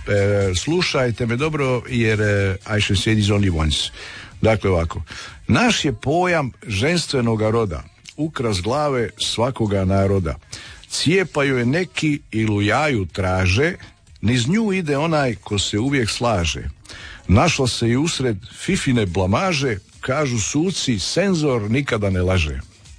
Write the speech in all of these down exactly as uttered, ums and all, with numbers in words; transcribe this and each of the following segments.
E, slušajte me dobro, jer e, I shall say this only once. Dakle ovako, naš je pojam ženstvenoga roda, ukras glave svakoga naroda. Cijepaju je neki i lujaju traže, niz nju ide onaj ko se uvijek slaže. Našla se i usred fifine blamaže, kažu suci, senzor nikada ne laže.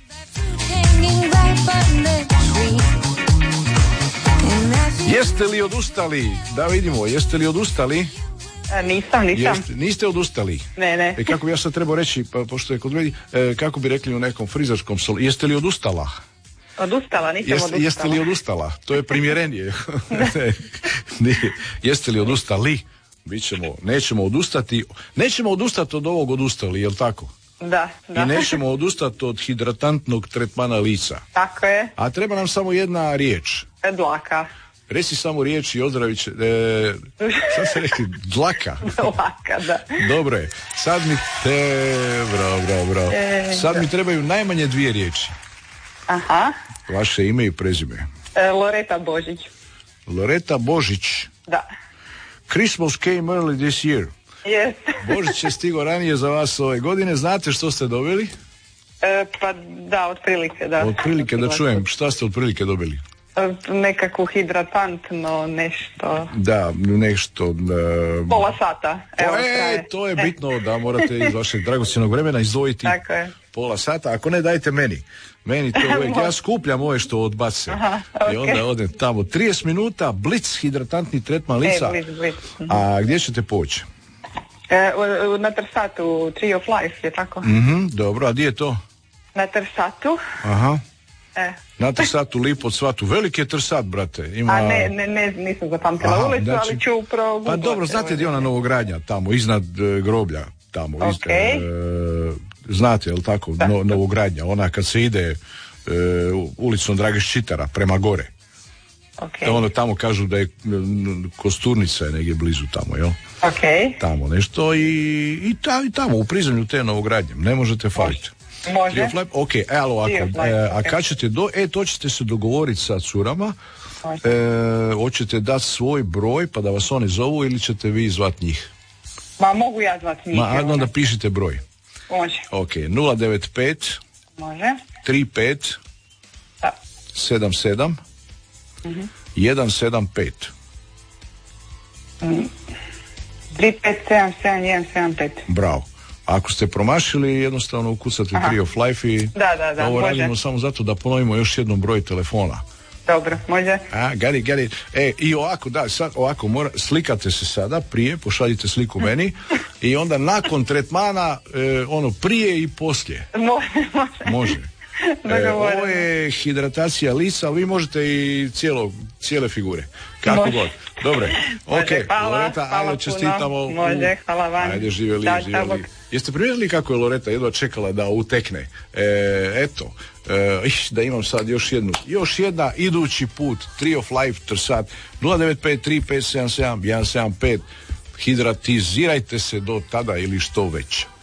Jeste li odustali? Da vidimo, jeste li odustali? E, nisam, nisam. Jeste, niste odustali? Ne, ne. E, kako bi ja sad trebao reći, pa, pošto je kod meni, e, kako bi rekli u nekom frizerskom solu, jeste li odustala? Odustala, nisam Jeste, odustala. jeste li odustala? To je primjerenije. Nije. Jeste li odustali? Bićemo, nećemo odustati. Nećemo odustati od ovog odustali, jel tako? Da, da. I nećemo odustati od hidratantnog tretmana lica. Tako je. A treba nam samo jedna riječ. Dlaka. Reci samo riječ i ozdravit će... E, sad se rekli, dlaka. Dlaka, da. Dobro je. Sad mi... Te, bravo, bravo, bravo. E, sad da. mi trebaju najmanje dvije riječi. Aha. Vaše ime i prezime. E, Loreta Božić. Loreta Božić. Da. Christmas came early this year. Yes. Božić je stigao ranije za vas ove godine. Znate što ste dobili? E, pa da, otprilike, da. Otprilike da čujem. Šta ste otprilike dobili? E, nekakvu hidratantno nešto. Da, nešto... Uh, Pola sata. Evo, to, je, traje. to je bitno da morate iz vašeg dragocjenog vremena izdvojiti Tako je. pola sata. Ako ne, dajte meni. Meni to uvijek, ja skupljam ove što odbace. Aha, I onda okay. odem tamo. trideset minuta, blic, hidratantni tretman lica. E, blic, blic. A gdje ćete poći? E, u, na Trsatu, Tree of Life, je tako? Mhm, dobro, a gdje je to? Na Trsatu. Aha. E. Na Trsatu, Lipo, Cvatu. Veliki je Trsat, brate. Ima... A ne, ne, ne, nisam zapamtila Aha, ulicu, znači... ali ću upravo... Pa dobro, znate gdje je ona Novogradnja, tamo, iznad e, groblja, tamo. Ok. Iz, e, znate, je li tako, da. no, Novogradnja, ona kad se ide e, ulicom Drage Ščitara prema gore. Okay. Ono tamo kažu da je Kosturnica je negdje blizu tamo, jel? Ok. Tamo nešto i, i, ta, i tamo u prizemlju te Novogradnje, ne možete faliti. Može. Ok, e, ali ovako, Life, e, a okay. kad ćete do, e, to ćete se dogovoriti sa curama, e, hoćete dati svoj broj pa da vas oni zovu ili ćete vi zvat njih? Ma mogu ja zvat njih. Ma, ajde onda pišite broj. Može. Ok, nula devet pet Može. tri pet Da. sedam sedam Mhm. jedan sedam pet. tri pet sedam sedam jedan sedam pet. Bravo. Ako ste promašili, jednostavno ukucate Tree of Life i da, da, da, ovo može. radimo samo zato da ponovimo još jednom broj telefona. Dobro, može. A, got it, got it. E, i ovako, da, sad ovako, mora, slikate se sada prije, pošaljite sliku meni i onda nakon tretmana, e, ono, prije i poslije. Može, može. Može. E, ovo je hidratacija lica, ali vi možete i cijelo, cijele figure. Kako Može. god. Dobre. Ok, hvala, Loreta, hvala ajde čestitamo. Može, hvala vam. Ajde, živjeli, Da, živjeli. da, Jeste primijetili kako je Loreta jedva čekala da utekne? E, eto, e, iš, da imam sad još jednu, još jedna idući put, Tree of Life, Trsat, nula devet pet tri pet sedam sedam jedan sedam pet, hidratizirajte se do tada ili što već.